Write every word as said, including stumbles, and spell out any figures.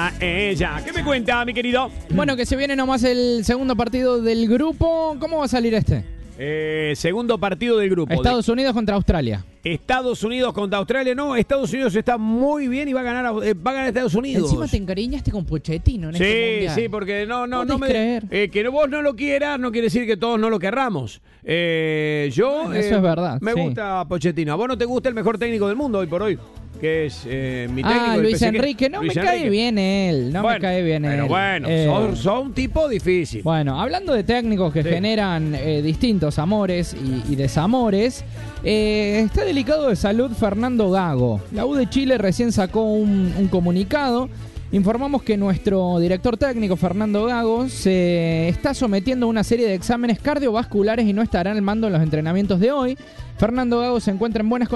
para ella. ¿Qué me cuenta, mi querido? Bueno, que se viene nomás el segundo partido del grupo. ¿Cómo va a salir este? Eh, segundo partido del grupo. Estados de... Unidos contra Australia. Estados Unidos contra Australia. No, Estados Unidos está muy bien y va a ganar, eh, va a ganar Estados Unidos. Encima te encariñaste con Pochettino en sí, este mundial. Sí, porque no, no, no me... creer. Eh, que vos no lo quieras no quiere decir que todos no lo querramos. Eh, yo... Bueno, eso eh, es verdad. Me sí. gusta Pochettino. ¿A vos no te gusta el mejor técnico del mundo hoy por hoy? Que es eh, mi técnico. Ah, Luis P S G. Enrique. No Luis me Enrique. cae bien él. No bueno, me cae bien pero él. bueno, Eh, son, son un tipo difícil. Bueno, hablando de técnicos que Sí. generan eh, distintos amores y, y desamores, eh, está delicado de salud Fernando Gago. La U de Chile recién sacó un, un comunicado. Informamos que nuestro director técnico, Fernando Gago, se está sometiendo a una serie de exámenes cardiovasculares y no estará al mando en los entrenamientos de hoy. Fernando Gago se encuentra en buenas condiciones.